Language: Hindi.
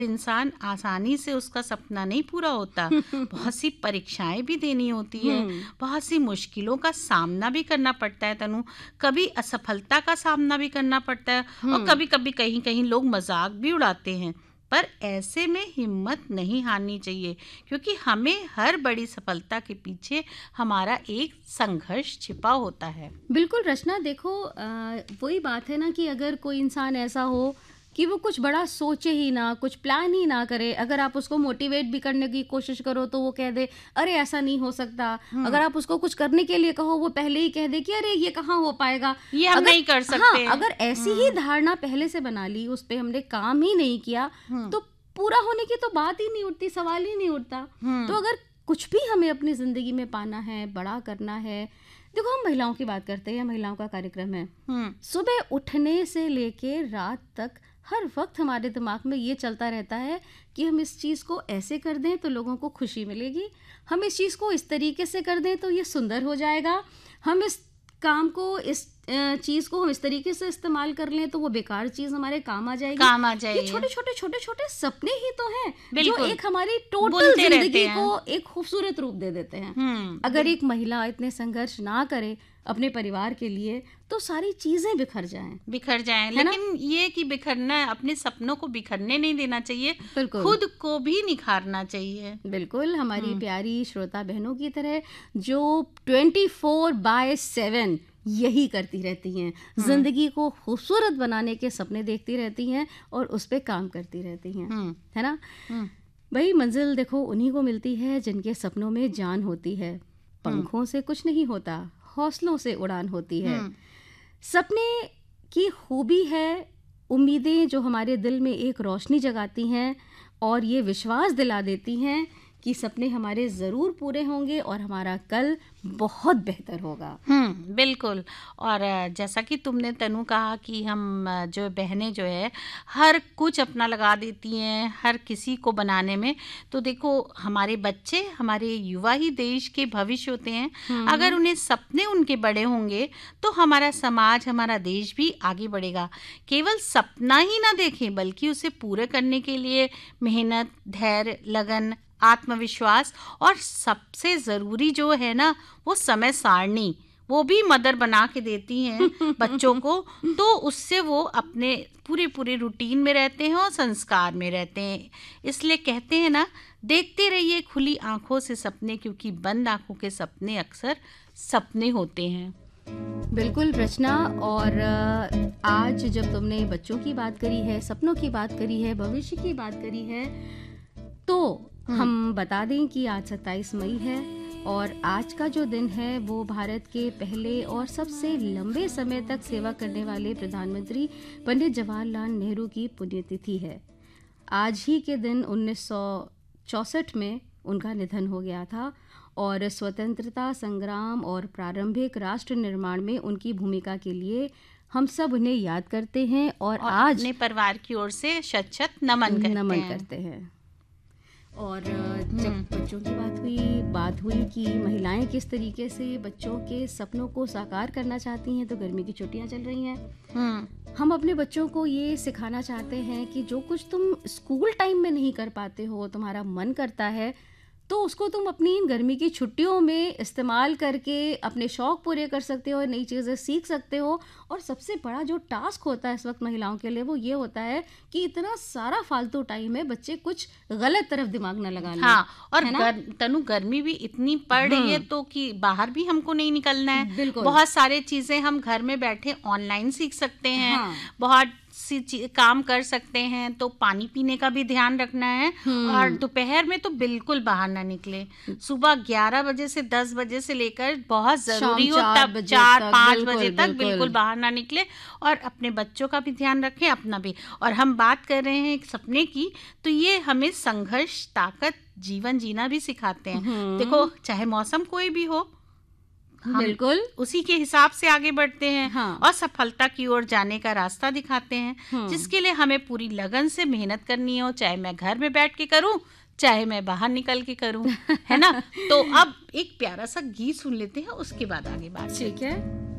इंसान आसानी से उसका सपना नहीं पूरा होता। बहुत सी परीक्षाएं भी देनी होती है, बहुत सी मुश्किलों का सामना भी करना पड़ता है तनु। कभी असफलता का सामना भी करना पड़ता है और कभी कभी कहीं कहीं लोग मजाक भी उड़ाते हैं। पर ऐसे में हिम्मत नहीं हारनी चाहिए, क्योंकि हमें हर बड़ी सफलता के पीछे हमारा एक संघर्ष छिपा होता है। बिल्कुल रचना, देखो वही बात है ना कि अगर कोई इंसान ऐसा हो कि वो कुछ बड़ा सोचे ही ना, कुछ प्लान ही ना करे, अगर आप उसको मोटिवेट भी करने की कोशिश करो तो वो कह दे अरे ऐसा नहीं हो सकता। अगर आप उसको कुछ करने के लिए कहो, वो पहले ही कह दे कि अरे ये कहाँ हो पाएगा, ये हम नहीं कर सकते। हाँ, अगर ऐसी ही धारणा पहले से बना ली, उस पे हमने काम ही नहीं किया, तो पूरा होने की तो बात ही नहीं उठती, सवाल ही नहीं उठता। तो अगर कुछ भी हमें अपनी जिंदगी में पाना है, बड़ा करना है, देखो हम महिलाओं की बात करते हैं, महिलाओं का कार्यक्रम है। सुबह उठने से लेके रात तक हर वक्त हमारे दिमाग में ये चलता रहता है कि हम इस चीज़ को ऐसे कर दें तो लोगों को खुशी मिलेगी, हम इस चीज़ को इस तरीके से कर दें तो ये सुंदर हो जाएगा, हम इस काम को, इस चीज़ को हम इस तरीके से इस्तेमाल कर लें तो वो बेकार चीज़ हमारे काम आ जाएगी। ये छोटे छोटे सपने ही तो हैं जो एक हमारी टोटल जिंदगी को एक खूबसूरत रूप दे देते हैं। अगर एक महिला इतने संघर्ष ना करे अपने परिवार के लिए तो सारी चीजें बिखर जाएं। लेकिन ये कि बिखरना, अपने सपनों को बिखरने नहीं देना चाहिए, खुद को भी निखारना चाहिए। बिल्कुल, हमारी प्यारी श्रोता बहनों की तरह जो 24/7 यही करती रहती हैं, जिंदगी को खूबसूरत बनाने के सपने देखती रहती हैं और उस पे काम करती रहती हैं, है ना। भाई मंजिल देखो उन्हीं को मिलती है जिनके सपनों में जान होती है। पंखों से कुछ नहीं होता, हौसलों से उड़ान होती है। सपने की खूबी है उम्मीदें जो हमारे दिल में एक रोशनी जगाती हैं और ये विश्वास दिला देती हैं कि सपने हमारे ज़रूर पूरे होंगे और हमारा कल बहुत बेहतर होगा। बिल्कुल। और जैसा कि तुमने तनु कहा कि हम जो बहनें जो है हर कुछ अपना लगा देती हैं हर किसी को बनाने में, तो देखो हमारे बच्चे, हमारे युवा ही देश के भविष्य होते हैं। अगर उन्हें सपने उनके बड़े होंगे तो हमारा समाज, हमारा देश भी आगे बढ़ेगा। केवल सपना ही ना देखें बल्कि उसे पूरे करने के लिए मेहनत, धैर्य, लगन, आत्मविश्वास और सबसे ज़रूरी जो है ना वो समय सारणी, वो भी मदर बना के देती हैं बच्चों को, तो उससे वो अपने पूरे रूटीन में रहते हैं और संस्कार में रहते हैं। इसलिए कहते हैं ना, देखते रहिए खुली आंखों से सपने, क्योंकि बंद आंखों के सपने अक्सर सपने होते हैं। बिल्कुल रचना, और आज जब तुमने बच्चों की बात करी है, सपनों की बात करी है, भविष्य की बात करी है, तो हम बता दें कि आज 27 मई है और आज का जो दिन है वो भारत के पहले और सबसे लंबे समय तक सेवा करने वाले प्रधानमंत्री पंडित जवाहरलाल नेहरू की पुण्यतिथि है। आज ही के दिन 1964 में उनका निधन हो गया था और स्वतंत्रता संग्राम और प्रारंभिक राष्ट्र निर्माण में उनकी भूमिका के लिए हम सब उन्हें याद करते हैं और आज अपने परिवार की ओर से शत-शत नमन करते हैं। और जब बच्चों की बात हुई कि महिलाएं किस तरीके से बच्चों के सपनों को साकार करना चाहती हैं, तो गर्मी की छुट्टियां चल रही हैं। हम अपने बच्चों को ये सिखाना चाहते हैं कि जो कुछ तुम स्कूल टाइम में नहीं कर पाते हो, तुम्हारा मन करता है, तो उसको तुम अपनी गर्मी की छुट्टियों में इस्तेमाल करके अपने शौक़ पूरे कर सकते हो, नई चीज़ें सीख सकते हो। और सबसे बड़ा जो टास्क होता है इस वक्त महिलाओं के लिए वो ये होता है कि इतना सारा फालतू टाइम है, बच्चे कुछ गलत तरफ दिमाग न लगा लें। हाँ, और तनु गर्मी भी इतनी पड़ रही है तो कि बाहर भी हमको नहीं निकलना है। बिल्कुल, बहुत सारे चीज़ें हम घर में बैठे ऑनलाइन सीख सकते हैं, बहुत सी काम कर सकते हैं। तो पानी पीने का भी ध्यान रखना है और दोपहर में तो बिल्कुल बाहर ना निकले। सुबह 11 बजे से 10 बजे से लेकर बहुत ज़रूरी हो तब 4-5 बजे तक बिल्कुल बाहर ना निकले और अपने बच्चों का भी ध्यान रखें, अपना भी। और हम बात कर रहे हैं सपने की, तो ये हमें संघर्ष, ताकत, जीवन जीना भी सिखाते हैं। देखो चाहे मौसम कोई भी हो, बिल्कुल उसी के हिसाब से आगे बढ़ते हैं और सफलता की ओर जाने का रास्ता दिखाते हैं, जिसके लिए हमें पूरी लगन से मेहनत करनी हो, चाहे मैं घर में बैठ के करूं, चाहे मैं बाहर निकल के करूं, है ना। तो अब एक प्यारा सा गीत सुन लेते हैं, उसके बाद आगे बात। ठीक है।